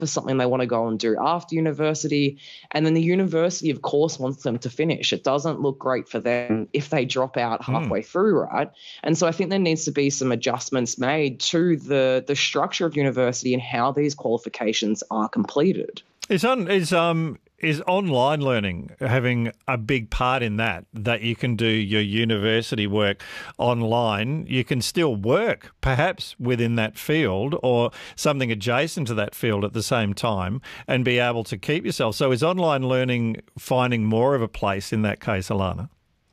for something they want to go and do after university. And then the university, of course, wants them to finish. It doesn't look great for them if they drop out halfway through, right? And so I think there needs to be some adjustments made to the structure of university and how these qualifications are completed. Is online learning having a big part in that you can do your university work online? You can still work perhaps within that field or something adjacent to that field at the same time and be able to keep yourself. So is online learning finding more of a place in that case, Alana?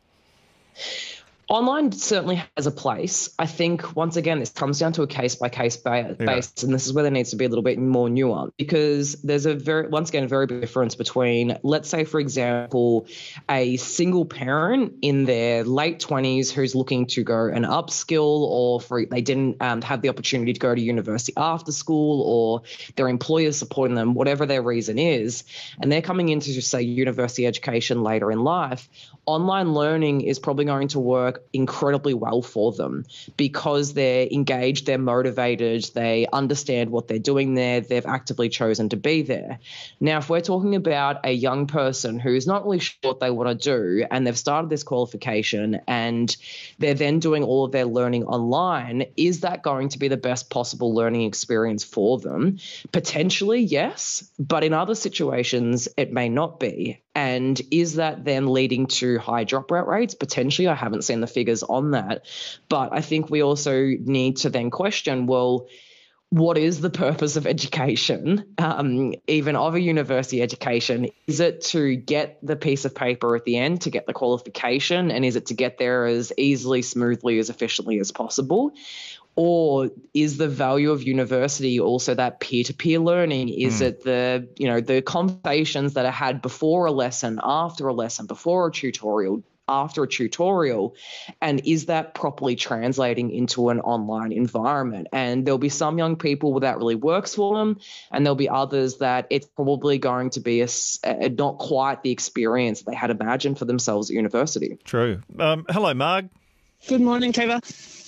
Online certainly has a place. I think, once again, this comes down to a case-by-case basis, and this is where there needs to be a little bit more nuance, because there's a very big difference between, let's say, for example, a single parent in their late 20s who's looking to go and upskill, or they didn't have the opportunity to go to university after school, or their employers supporting them, whatever their reason is, and they're coming into, just say, university education later in life. Online learning is probably going to work incredibly well for them because they're engaged, they're motivated, they understand what they're doing there, they've actively chosen to be there. Now, if we're talking about a young person who's not really sure what they want to do and they've started this qualification and they're then doing all of their learning online, is that going to be the best possible learning experience for them? Potentially, yes, but in other situations, it may not be. And is that then leading to high dropout rates? Potentially. I haven't seen the figures on that. But I think we also need to then question, well, what is the purpose of education, even of a university education? Is it to get the piece of paper at the end, to get the qualification? And is it to get there as easily, smoothly, as efficiently as possible? Or is the value of university also that peer-to-peer learning? Is it the conversations that are had before a lesson, after a lesson, before a tutorial, after a tutorial, and is that properly translating into an online environment? And there'll be some young people where that really works for them, and there'll be others that it's probably going to be not quite the experience they had imagined for themselves at university. True. Hello, Marg. Good morning, Trevor.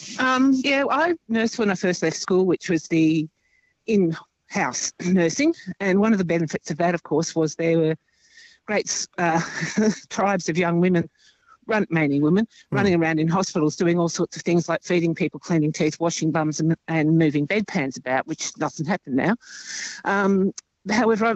I nursed when I first left school, which was the in-house nursing. And one of the benefits of that, of course, was there were great tribes of young women, mainly women, running around in hospitals doing all sorts of things like feeding people, cleaning teeth, washing bums and moving bedpans about, which doesn't happen now. However,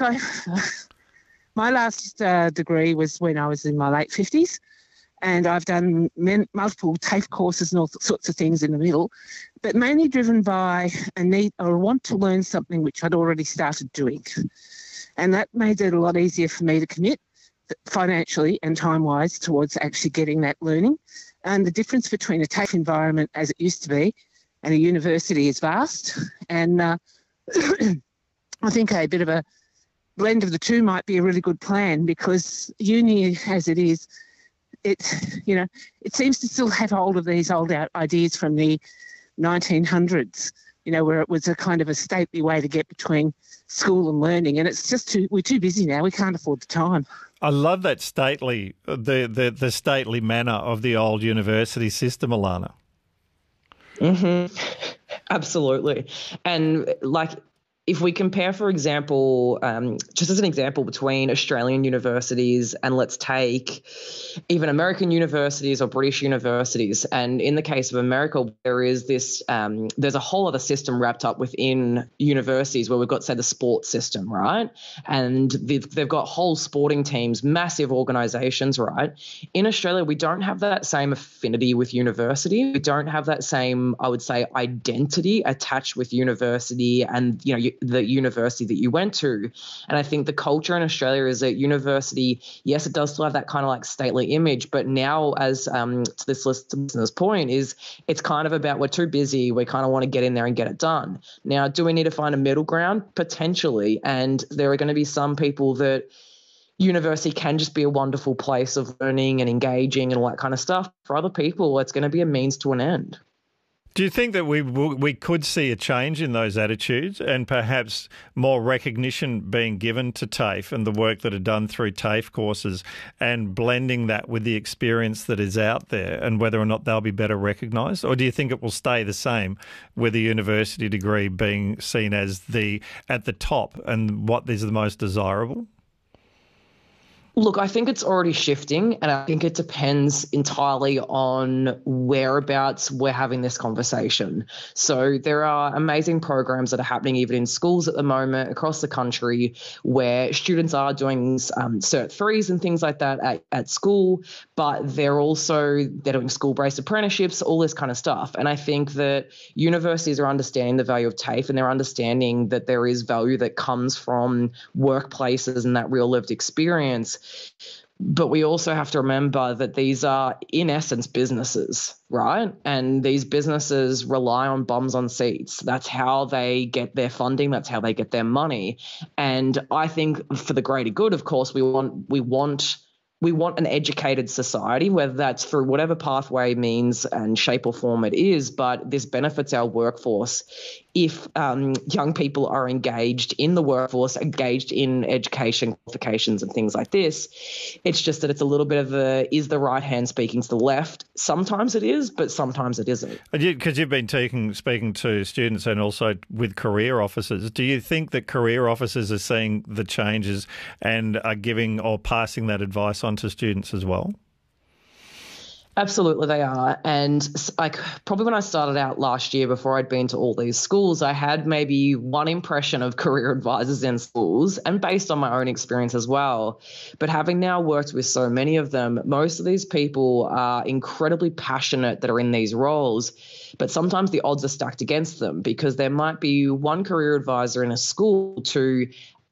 my last degree was when I was in my late 50s. And I've done multiple TAFE courses and all sorts of things in the middle, but mainly driven by a need or a want to learn something which I'd already started doing. And that made it a lot easier for me to commit financially and time-wise towards actually getting that learning. And the difference between a TAFE environment as it used to be and a university is vast. And I think a bit of a blend of the two might be a really good plan, because uni as it is, it seems to still have hold of these old ideas from the 1900s, where it was a kind of a stately way to get between school and learning. And it's just we're too busy now. We can't afford the time. I love that stately, the stately manner of the old university system, Alana. Mm-hmm. Absolutely. And if we compare, for example, just as an example, between Australian universities and let's take even American universities or British universities. And in the case of America, there is this, there's a whole other system wrapped up within universities where we've got, say, the sports system, right? And they've got whole sporting teams, massive organizations, right? In Australia, we don't have that same affinity with university. We don't have that same, I would say, identity attached with university and, the university that you went to. And I think the culture in Australia is that university, yes, it does still have that kind of stately image, but now, as to this listener's point, is it's kind of about we're too busy, we kind of want to get in there and get it done. Now, do we need to find a middle ground? Potentially. And there are going to be some people that university can just be a wonderful place of learning and engaging and all that kind of stuff. For other people, it's going to be a means to an end. Do you think that we could see a change in those attitudes and perhaps more recognition being given to TAFE and the work that are done through TAFE courses and blending that with the experience that is out there and whether or not they'll be better recognised? Or do you think it will stay the same with a university degree being seen as at the top and what is the most desirable? Look, I think it's already shifting, and I think it depends entirely on whereabouts we're having this conversation. So there are amazing programs that are happening even in schools at the moment across the country where students are doing Cert 3s and things like that at school, but they're doing school-based apprenticeships, all this kind of stuff. And I think that universities are understanding the value of TAFE, and they're understanding that there is value that comes from workplaces and that real lived experience. But we also have to remember that these are, in essence, businesses, right? And these businesses rely on bums on seats. That's how they get their funding. That's how they get their money. And I think for the greater good, of course, we want an educated society, whether that's through whatever pathway, means and shape or form it is, but this benefits our workforce if young people are engaged in the workforce, engaged in education qualifications and things like this. It's just that it's a little bit of is the right hand speaking to the left? Sometimes it is, but sometimes it isn't. Because you've been speaking to students and also with career officers, do you think that career officers are seeing the changes and are giving or passing that advice on to students as well? Absolutely, they are. And probably when I started out last year, before I'd been to all these schools, I had maybe one impression of career advisors in schools, and based on my own experience as well. But having now worked with so many of them, most of these people are incredibly passionate that are in these roles. But sometimes the odds are stacked against them because there might be one career advisor in a school to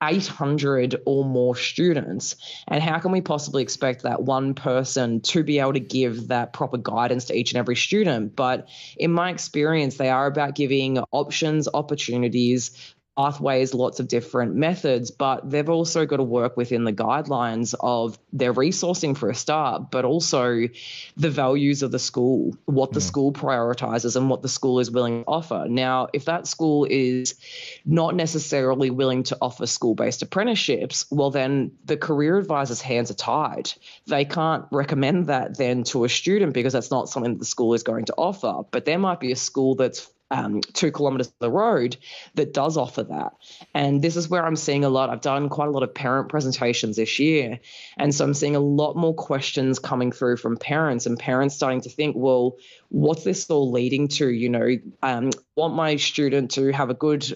800 or more students. And how can we possibly expect that one person to be able to give that proper guidance to each and every student? But in my experience, they are about giving options, opportunities, pathways, lots of different methods, but they've also got to work within the guidelines of their resourcing for a start, but also the values of the school, what the school prioritizes and what the school is willing to offer. Now, if that school is not necessarily willing to offer school-based apprenticeships, well, then the career advisor's hands are tied. They can't recommend that then to a student because that's not something that the school is going to offer. But there might be a school that's 2 kilometres up the road that does offer that. And this is where I'm seeing a lot. I've done quite a lot of parent presentations this year. And so I'm seeing a lot more questions coming through from parents and parents starting to think, well, what's this all leading to? You know, I want my student to have a good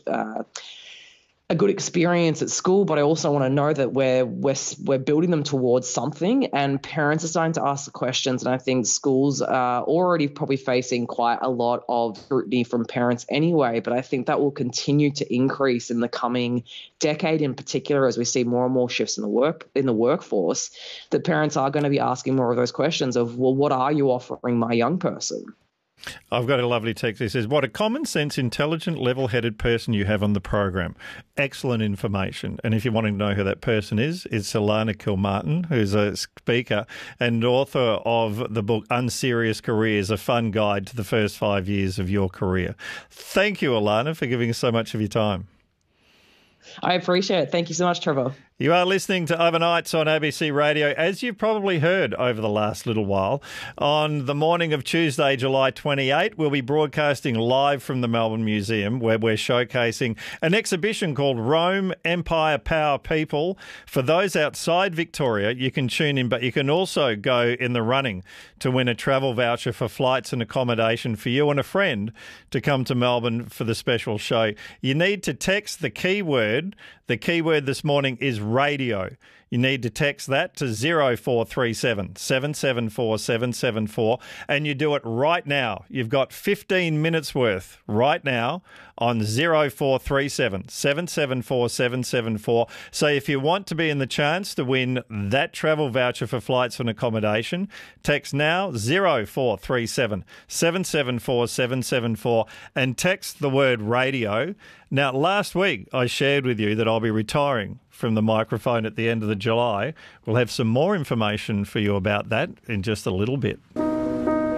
experience at school, but I also want to know that we're building them towards something. And parents are starting to ask the questions, and I think schools are already probably facing quite a lot of scrutiny from parents anyway. But I think that will continue to increase in the coming decade, in particular, as we see more and more shifts in the workforce. That parents are going to be asking more of those questions of, well, what are you offering my young person? I've got a lovely text that says, what a common sense, intelligent, level-headed person you have on the program. Excellent information. And if you want to know who that person is, it's Alana Kilmartin, who's a speaker and author of the book Unserious Careers, a fun guide to the first 5 years of your career. Thank you, Alana, for giving us so much of your time. I appreciate it. Thank you so much, Trevor. You are listening to Overnights on ABC Radio, as you've probably heard over the last little while. On the morning of Tuesday, July 28, we'll be broadcasting live from the Melbourne Museum, where we're showcasing an exhibition called Rome, Empire, Power, People. For those outside Victoria, you can tune in, but you can also go in the running to win a travel voucher for flights and accommodation for you and a friend to come to Melbourne for the special show. You need to text the keyword. The keyword this morning is radio. You need to text that to 0437 774 774 and you do it right now. You've got 15 minutes worth right now on 0437 774 774. So if you want to be in the chance to win that travel voucher for flights and accommodation, text now 0437 774 774 and text the word radio. Now, last week I shared with you that I'll be retiring from the microphone at the end of July. We'll have some more information for you about that in just a little bit.